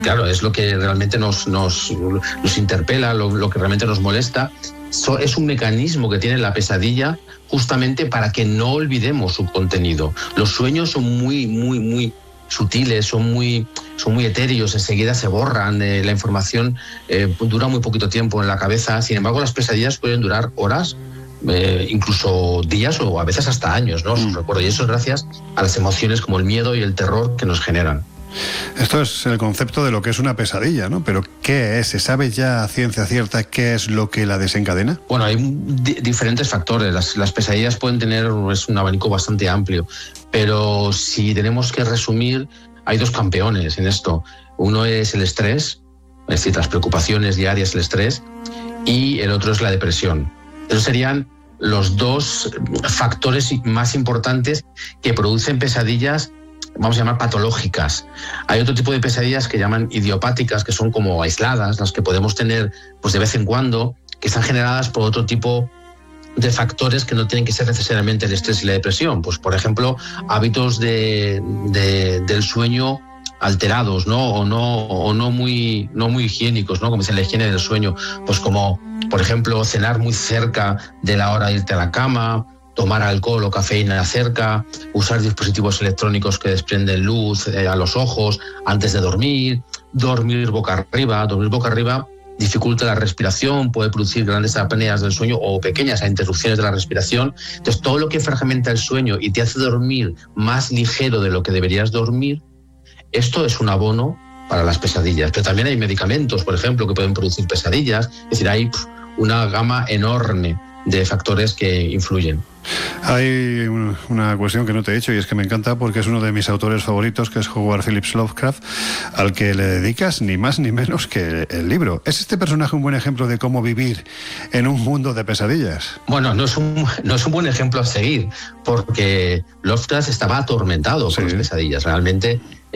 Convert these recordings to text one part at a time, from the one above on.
claro, es lo que realmente nos interpela, lo que realmente nos molesta. Es un mecanismo que tiene la pesadilla justamente para que no olvidemos su contenido. Los sueños son muy sutiles, son muy etéreos, enseguida se borran, la información dura muy poquito tiempo en la cabeza. Sin embargo, las pesadillas pueden durar horas, incluso días o a veces hasta años, ¿no? Recuerdo, y eso es gracias a las emociones como el miedo y el terror que nos generan. Esto es el concepto de lo que es una pesadilla, ¿no? Pero ¿qué es? ¿Se sabe ya a ciencia cierta qué es lo que la desencadena? Bueno, hay diferentes factores. Las pesadillas pueden tener un abanico bastante amplio, pero si tenemos que resumir, hay dos campeones en esto. Uno es el estrés, es decir, las preocupaciones diarias, el estrés, y el otro es la depresión. Esos serían los dos factores más importantes que producen pesadillas, vamos a llamar patológicas. Hay otro tipo de pesadillas que llaman idiopáticas, que son como aisladas, las que podemos tener pues de vez en cuando, que están generadas por otro tipo de factores que no tienen que ser necesariamente el estrés y la depresión. Pues, por ejemplo, hábitos del sueño alterados, ¿no? O no muy higiénicos, ¿no? Como dicen, la higiene del sueño. Pues como, por ejemplo, cenar muy cerca de la hora de irte a la cama, tomar alcohol o cafeína cerca, usar dispositivos electrónicos que desprenden luz a los ojos antes de dormir boca arriba. Dormir boca arriba dificulta la respiración, puede producir grandes apneas del sueño o pequeñas interrupciones de la respiración. Entonces, todo lo que fragmenta el sueño y te hace dormir más ligero de lo que deberías dormir, esto es un abono para las pesadillas. Pero también hay medicamentos, por ejemplo, que pueden producir pesadillas. Es decir, hay una gama enorme de factores que influyen. Hay una cuestión que no te he dicho y es que me encanta porque es uno de mis autores favoritos, que es Howard Phillips Lovecraft, al que le dedicas ni más ni menos que el libro. ¿Es este personaje un buen ejemplo de cómo vivir en un mundo de pesadillas? Bueno, no es un buen ejemplo a seguir, porque Lovecraft estaba atormentado por las pesadillas. Realmente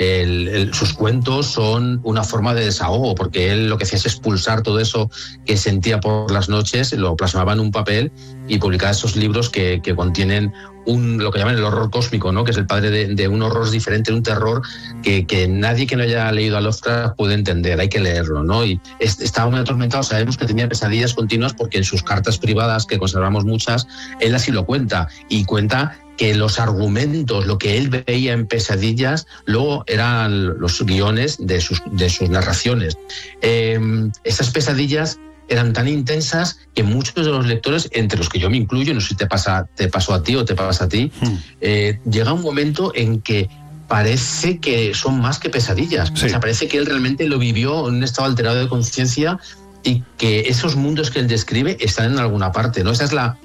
sus cuentos son una forma de desahogo, porque él lo que hacía es expulsar todo eso que sentía por las noches, lo plasmaba en un papel y publicaba esos libros que contienen lo que llaman el horror cósmico, ¿no? Que es el padre de un horror diferente, un terror que nadie que no haya leído a Lovecraft puede entender. Hay que leerlo, ¿no? Y estaba muy atormentado. Sabemos que tenía pesadillas continuas porque en sus cartas privadas, que conservamos muchas, él así lo cuenta, y cuenta que los argumentos, lo que él veía en pesadillas, luego eran los guiones de sus narraciones. Esas pesadillas eran tan intensas que muchos de los lectores, entre los que yo me incluyo, no sé si te pasó a ti o te pasa a ti, llega un momento en que parece que son más que pesadillas. Sí. O sea, parece que él realmente lo vivió en un estado alterado de conciencia y que esos mundos que él describe están en alguna parte, ¿no? Esa es la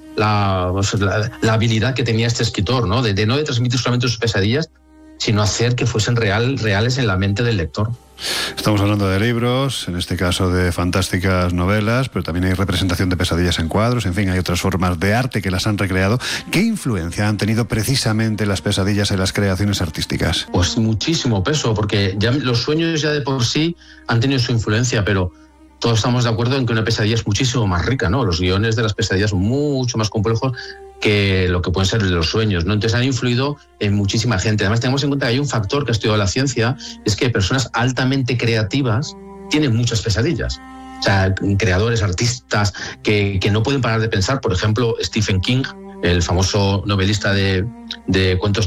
habilidad que tenía este escritor, ¿no? De no transmitir solamente sus pesadillas, sino hacer que fuesen reales en la mente del lector. Estamos hablando de libros, en este caso de fantásticas novelas, pero también hay representación de pesadillas en cuadros, en fin, hay otras formas de arte que las han recreado. ¿Qué influencia han tenido precisamente las pesadillas en las creaciones artísticas? Pues muchísimo peso, porque ya los sueños ya de por sí han tenido su influencia, pero todos estamos de acuerdo en que una pesadilla es muchísimo más rica, ¿no? Los guiones de las pesadillas son mucho más complejos que lo que pueden ser los sueños, ¿no? Entonces han influido en muchísima gente. Además, tenemos en cuenta que hay un factor que ha estudiado la ciencia, es que personas altamente creativas tienen muchas pesadillas. O sea, creadores, artistas que no pueden parar de pensar. Por ejemplo, Stephen King, el famoso novelista de cuentos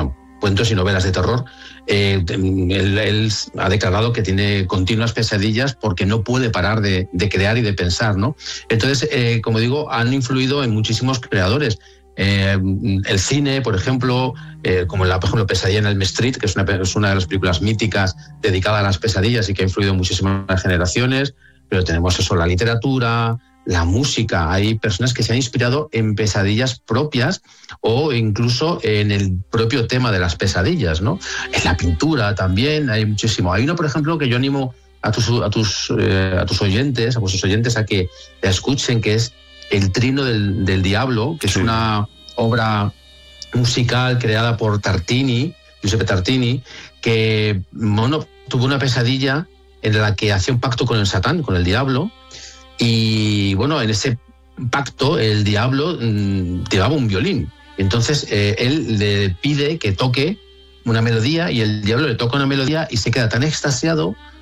y novelas de terror, él ha declarado que tiene continuas pesadillas porque no puede parar de crear y de pensar, ¿no? Entonces, como digo, han influido en muchísimos creadores. El cine, por ejemplo, como por ejemplo Pesadilla en Elm Street, que es una de las películas míticas dedicada a las pesadillas y que ha influido en muchísimas generaciones, pero tenemos eso, la literatura, la música. Hay personas que se han inspirado en pesadillas propias o incluso en el propio tema de las pesadillas, ¿no? En la pintura también hay muchísimo. Hay uno, por ejemplo, que yo animo a tus oyentes, a vuestros oyentes, a que la escuchen, que es El Trino del Diablo, que es una obra musical creada por Giuseppe Tartini, que tuvo una pesadilla en la que hacía un pacto con el Satán, con el diablo. Y bueno, en ese pacto el diablo llevaba un violín. Entonces él le pide que toque una melodía y el diablo le toca una melodía y se queda tan extasiado